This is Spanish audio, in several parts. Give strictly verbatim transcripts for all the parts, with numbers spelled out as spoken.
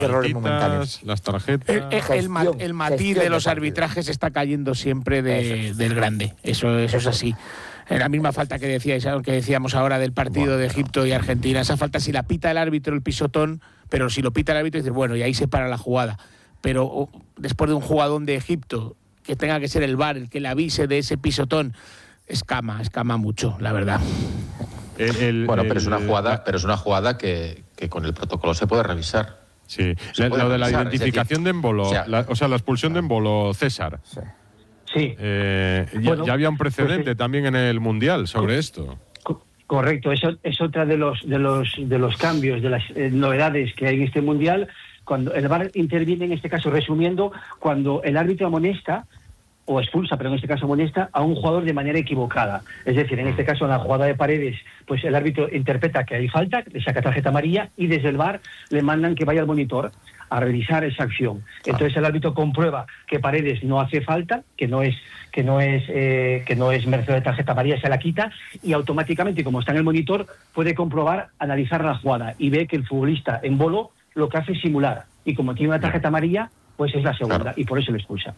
errores momentáneos. Las tarjetas. El, el, el, ma, el matiz de los arbitrajes está cayendo siempre de, eso. del grande. Eso, eso es así. La misma falta que decíais, que decíamos ahora del partido bueno, de Egipto y Argentina. Esa falta, si la pita el árbitro, el pisotón, pero si lo pita el árbitro, dices, bueno, y ahí se para la jugada. Pero oh, después de un jugador de Egipto, que tenga que ser el V A R el que le avise de ese pisotón, escama, escama mucho, la verdad. El, el, bueno, pero es una jugada, el, pero es una jugada que, que con el protocolo se puede revisar. Sí, se lo de la revisar, identificación decir, de Embolo, o sea, la, o sea, la expulsión de Embolo, César. Sí. Sí. Eh, bueno, ya, ya había un precedente pues sí. también en el Mundial sobre esto. Correcto, eso es otra de los de los de los cambios, de las eh, novedades que hay en este Mundial. Cuando el V A R interviene, en este caso, resumiendo, cuando el árbitro amonesta o expulsa, pero en este caso amonesta, a un jugador de manera equivocada. Es decir, en este caso, en la jugada de Paredes, pues el árbitro interpreta que hay falta, le saca tarjeta amarilla y desde el V A R le mandan que vaya al monitor a revisar esa acción. Entonces el árbitro comprueba que Paredes no hace falta, que no es que no es eh, que no es merced de tarjeta amarilla, se la quita y automáticamente, como está en el monitor, puede comprobar, analizar la jugada y ve que el futbolista Embolo lo que hace es simular y como tiene una tarjeta amarilla, pues es la segunda claro. y por eso le expulsa.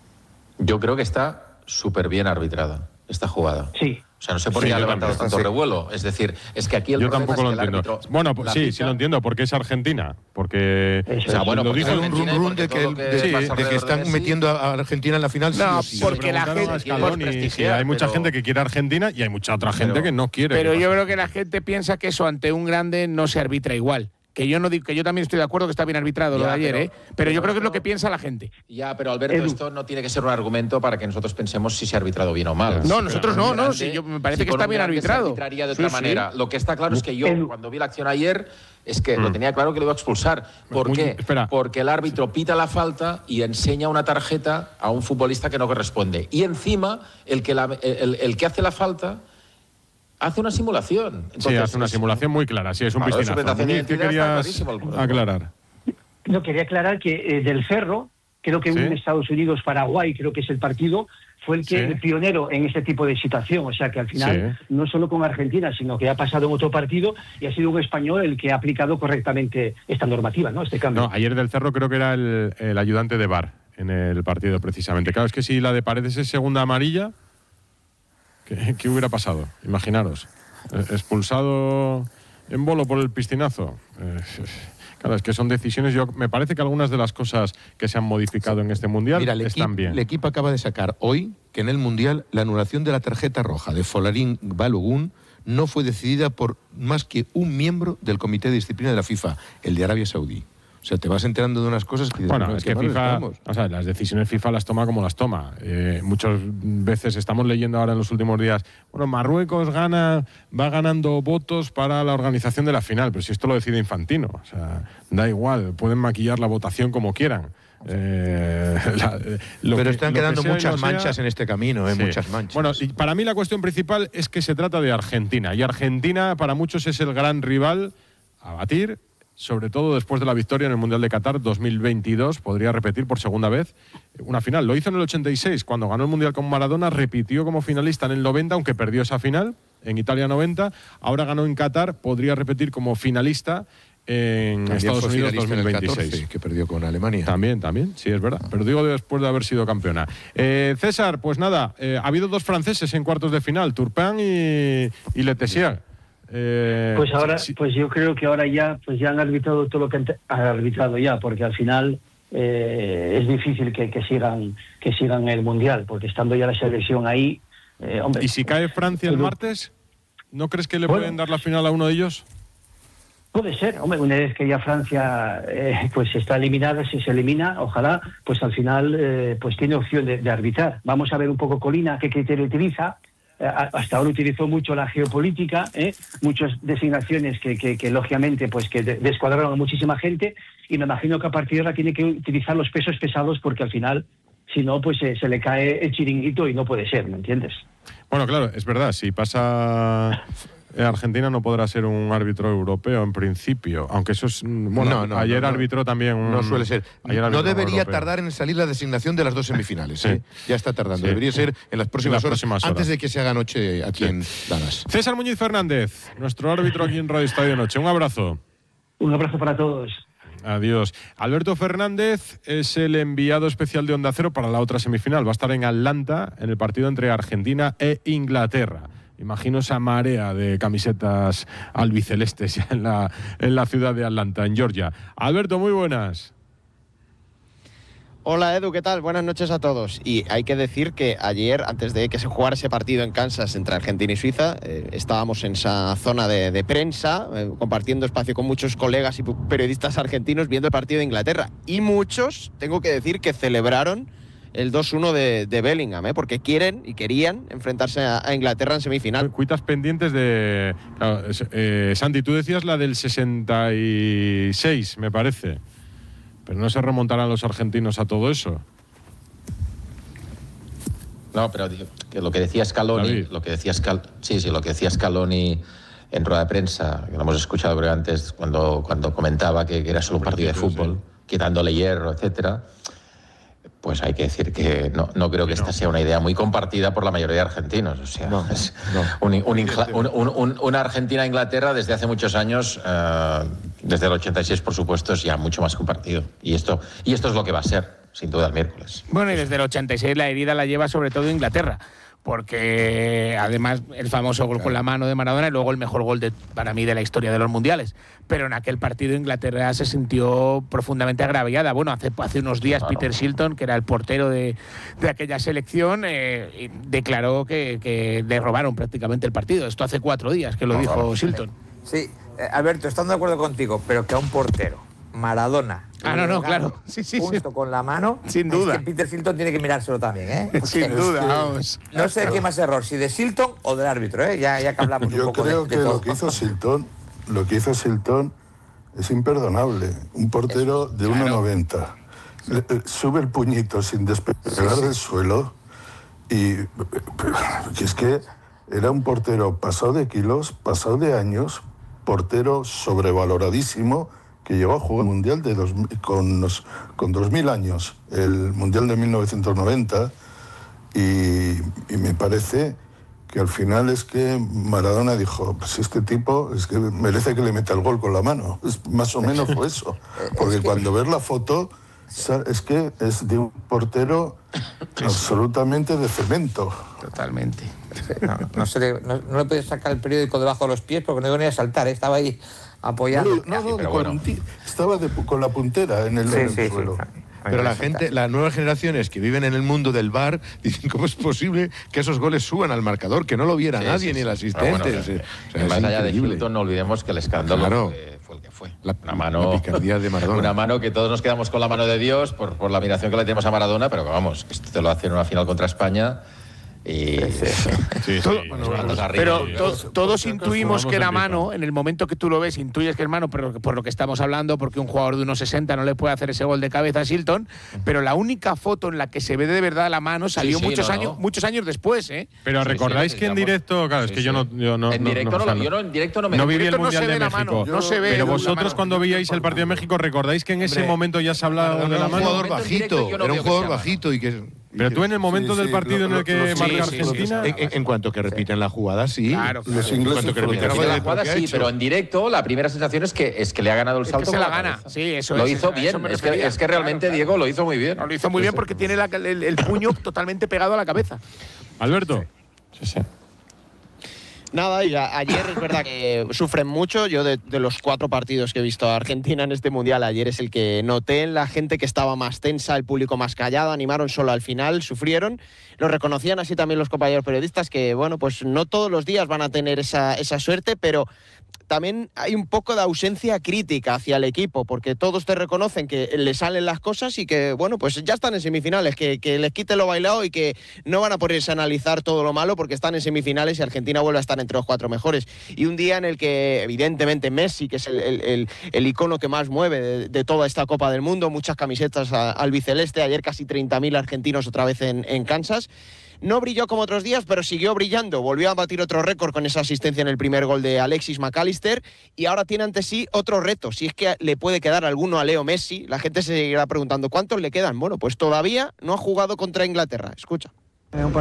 Yo creo que está súper bien arbitrada esta jugada. Sí. O sea, no sé por qué sí, ha levantado tanto sí. revuelo. Es decir, es que aquí el Yo problema tampoco es lo que entiendo. el árbitro... Bueno, pues sí, pita... sí lo entiendo, porque es Argentina. Porque... Eso, o sea, bueno, lo dijo un run run de que, que, sí, de que están de metiendo a Argentina en la final. No, sí, sí, porque sí. la gente... Y, sí, hay mucha pero... gente que quiere a Argentina y hay mucha otra gente pero, que no quiere. Pero yo creo que la gente piensa que eso ante un grande no se arbitra igual. Que yo no digo, que yo también estoy de acuerdo que está bien arbitrado ya, lo de ayer, pero, ¿eh? Pero, pero yo creo que es lo que piensa la gente. Ya, pero Alberto, Edu. esto no tiene que ser un argumento para que nosotros pensemos si se ha arbitrado bien o mal. No, sí, nosotros no, no, sí, yo, me parece si que está bien arbitrado. Se arbitraría de otra sí, manera. Sí. Lo que está claro es que yo, Edu. cuando vi la acción ayer, es que mm. lo tenía claro que lo iba a expulsar. ¿Por Muy, qué? Espera. Porque el árbitro pita la falta y enseña una tarjeta a un futbolista que no corresponde. Y encima, el que, la, el, el que hace la falta... hace una simulación. Entonces, sí, hace una simulación muy clara. Sí, es un piscinazo. ¿Qué querías aclarar? No, quería aclarar que eh, Del Cerro, creo que ¿Sí? en Estados Unidos, Paraguay, creo que es el partido, fue el que ¿Sí? el pionero en este tipo de situación. O sea que al final, sí. no solo con Argentina, sino que ha pasado en otro partido y ha sido un español el que ha aplicado correctamente esta normativa, ¿no? Este cambio. No, ayer Del Cerro creo que era el, el ayudante de V A R en el partido precisamente. Claro, es que si la de Paredes es segunda amarilla... ¿Qué, ¿Qué hubiera pasado? Imaginaros. Expulsado Embolo por el piscinazo. Eh, claro, es que son decisiones. Yo me parece que algunas de las cosas que se han modificado sí. en este Mundial Mira, están bien. El equipo acaba de sacar hoy que en el Mundial la anulación de la tarjeta roja de Folarin Balogun no fue decidida por más que un miembro del Comité de Disciplina de la FIFA, el de Arabia Saudí. O sea, te vas enterando de unas cosas que... Bueno, no, es que FIFA... O sea, las decisiones FIFA las toma como las toma. Eh, muchas veces estamos leyendo ahora en los últimos días, bueno, Marruecos gana, va ganando votos para la organización de la final, pero si esto lo decide Infantino. O sea, da igual, pueden maquillar la votación como quieran. Eh, la, pero que, están quedando muchas sea, manchas en este camino, eh, sí. muchas manchas. Bueno, y para mí la cuestión principal es que se trata de Argentina. Y Argentina para muchos es el gran rival a batir, sobre todo después de la victoria en el Mundial de Qatar dos mil veintidós, podría repetir por segunda vez una final. Lo hizo en el ochenta y seis, cuando ganó el Mundial con Maradona, repitió como finalista en el noventa, aunque perdió esa final, en Italia noventa. Ahora ganó en Qatar, podría repetir como finalista en también Estados Unidos dos mil veintiséis. catorce, que perdió con Alemania. También, también, sí, es verdad. Pero digo después de haber sido campeona. Eh, César, pues nada, eh, ha habido dos franceses en cuartos de final, Turpin y, y Le Tissier. Eh, pues ahora, sí, sí. pues yo creo que ahora ya, pues ya han arbitrado todo lo que han, han arbitrado ya, porque al final eh, es difícil que, que sigan que sigan el Mundial, porque estando ya la selección ahí, eh, hombre. ¿Y si cae Francia el martes? ¿No crees que le bueno, pueden dar la final a uno de ellos? Puede ser, hombre, una vez que ya Francia eh, pues está eliminada, si se elimina, ojalá, pues al final eh, pues tiene opción de, de arbitrar. Vamos a ver un poco Colina qué criterio utiliza. Hasta ahora utilizó mucho la geopolítica, ¿eh? muchas designaciones que, que, que lógicamente pues que descuadraron a muchísima gente, y me imagino que a partir de ahora tiene que utilizar los pesos pesados, porque al final, si no, pues eh, se le cae el chiringuito y no puede ser, ¿me entiendes? Bueno, claro, es verdad, si pasa... Argentina no podrá ser un árbitro europeo en principio, aunque eso es... Bueno, no, no, ayer no, no, arbitró también... Un, no suele ser. No debería europeo. tardar en salir la designación de las dos semifinales. Sí. ¿eh? Ya está tardando. Sí. Debería ser en las próximas, las próximas horas, horas, antes de que se haga noche aquí sí. en Dallas. César Muñiz Fernández, nuestro árbitro aquí en Radio Estadio Noche. Un abrazo. Un abrazo para todos. Adiós. Alberto Fernández es el enviado especial de Onda Cero para la otra semifinal. Va a estar en Atlanta en el partido entre Argentina e Inglaterra. Imagino esa marea de camisetas albicelestes en la, en la ciudad de Atlanta, en Georgia. Alberto, muy buenas. Hola Edu, ¿qué tal? Buenas noches a todos. Y hay que decir que ayer, antes de que se jugara ese partido en Kansas entre Argentina y Suiza, eh, estábamos en esa zona de, de prensa, eh, compartiendo espacio con muchos colegas y periodistas argentinos viendo el partido de Inglaterra. Y muchos, tengo que decir, que celebraron el dos uno de, de Bellingham, ¿eh? Porque quieren y querían enfrentarse a, a Inglaterra en semifinal. Cuitas pendientes de... Claro, eh, Santi, tú decías la del sesenta y seis, me parece. Pero no se remontarán los argentinos a todo eso. No, pero que lo que decía Scaloni, David. lo que decía Scal, sí, sí, lo que decía Scaloni en rueda de prensa, que lo hemos escuchado creo antes cuando cuando comentaba que, que era solo un partido de fútbol, sí, quitándole hierro, etcétera. Pues hay que decir que no, no creo que esta sea una idea muy compartida por la mayoría de argentinos. O sea, no, es no. Un, un, un, un, un, una Argentina-Inglaterra desde hace muchos años, uh, desde el ochenta y seis, por supuesto, es ya mucho más compartido. Y esto, y esto es lo que va a ser, sin duda, el miércoles. Bueno, y desde el ochenta y seis la herida la lleva sobre todo Inglaterra. Porque además el famoso gol con la mano de Maradona y luego el mejor gol de, para mí de la historia de los mundiales. Pero en aquel partido Inglaterra se sintió profundamente agraviada. Bueno, hace, hace unos días claro. Peter Shilton, que era el portero de, de aquella selección, eh, declaró que, que le robaron prácticamente el partido. Esto hace cuatro días que lo no, dijo no, Shilton. Sí, eh, Alberto, estando de acuerdo contigo, pero que a un portero, Maradona... Ah, no, no, claro. Sí, sí, justo sí. con la mano. Sin duda. Es que Peter Shilton tiene que mirárselo también, ¿eh? Porque sin duda, vamos. No sé qué más error, si de Shilton o del árbitro, ¿eh? Ya, ya que hablamos Yo un poco creo de, de que todo. lo que hizo Shilton, lo que hizo Shilton es imperdonable. Un portero de claro. uno noventa. Sube el puñito sin despegar sí, sí. del suelo y que es que era un portero pasado de kilos, pasado de años, portero sobrevaloradísimo, que llegó a jugar el Mundial de dos, con, con dos mil años, el Mundial de mil novecientos noventa, y, y me parece que al final es que Maradona dijo, pues este tipo es que merece que le meta el gol con la mano. Es, más o menos fue eso. Porque es que... cuando ves la foto, es que es de un portero absolutamente de cemento. Totalmente. No, no, se le, no, no le podía sacar el periódico debajo de los pies porque no iba ni a saltar, ¿eh? Estaba ahí apoyando. No, no, no, bueno. Estaba de, con la puntera en el, sí, en el sí, suelo. Sí. Pero la gente, las nuevas generaciones que viven en el mundo del bar dicen cómo es posible que esos goles suban al marcador, que no lo viera sí, nadie sí, ni el asistente. Bueno, o sea, o sea, más allá de Hilton, no olvidemos que el escándalo claro. fue, fue el que fue. La, una mano, la picardía de Maradona. Una mano que todos nos quedamos con la mano de Dios por, por la admiración que le tenemos a Maradona, pero que vamos, esto te lo hace en una final contra España. Y sí, sí. Sí, sí. Bueno, bueno, pero to, todos intuimos que era mano, en el momento que tú lo ves, intuyes que es mano, pero por lo que estamos hablando, porque un jugador de uno sesenta no le puede hacer ese gol de cabeza a Shilton, pero la única foto en la que se ve de verdad la mano salió sí, sí, muchos, no, años, no. muchos años después, ¿eh? Pero recordáis sí, sí, que en directo, claro, es que sí, yo no... Yo no en directo no, no, no, yo no, en directo no me... No viví el Mundial de México, no se ve. Pero vosotros cuando veíais el partido de México, ¿recordáis que en ese momento ya se hablaba de la mano? Era un jugador bajito, era un jugador bajito y que... Pero tú en el momento sí, sí, del partido lo, lo, en el que sí, marca sí, Argentina... Sí, sí, en, en cuanto que repiten sí. la jugada, sí. Claro, claro. Los ingleses en cuanto que repiten la jugada, la jugada sí, pero en directo la primera sensación es que, es que le ha ganado el salto. Es que se la, la gana, sí, eso Lo es, hizo bien, es que, es que realmente claro, Diego lo hizo muy bien. No, lo hizo muy bien porque tiene la, el, el puño totalmente pegado a la cabeza. Alberto. Sí, sí. Nada, y a, ayer es verdad que sufren mucho. Yo de, de los cuatro partidos que he visto a Argentina en este Mundial, ayer es el que noté en la gente que estaba más tensa, el público más callado, animaron solo al final, sufrieron. Lo reconocían así también los compañeros periodistas que, bueno, pues no todos los días van a tener esa, esa suerte, pero también hay un poco de ausencia crítica hacia el equipo, porque todos te reconocen que le salen las cosas y que, bueno, pues ya están en semifinales, que, que les quite lo bailado y que no van a ponerse a analizar todo lo malo porque están en semifinales y Argentina vuelve a estar entre los cuatro mejores. Y un día en el que, evidentemente, Messi, que es el, el, el, el icono que más mueve de, de toda esta Copa del Mundo, muchas camisetas a, albiceleste, ayer casi treinta mil argentinos otra vez en, en Kansas. No brilló como otros días, pero siguió brillando. Volvió a batir otro récord con esa asistencia en el primer gol de Alexis McAllister y ahora tiene ante sí otro reto. Si es que le puede quedar alguno a Leo Messi, la gente se seguirá preguntando ¿cuántos le quedan? Bueno, pues todavía no ha jugado contra Inglaterra. Escucha.